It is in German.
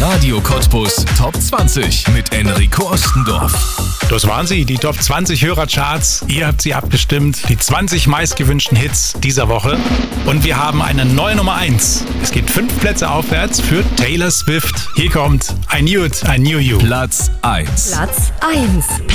Radio Cottbus Top 20 mit Enrico Ostendorf. Das waren sie, die Top 20 Hörercharts. Ihr habt sie abgestimmt. Die 20 meistgewünschten Hits dieser Woche. Und wir haben eine neue Nummer 1. Es geht 5 Plätze aufwärts für Taylor Swift. Hier kommt I Knew It, I Knew You. Platz 1. Platz 1.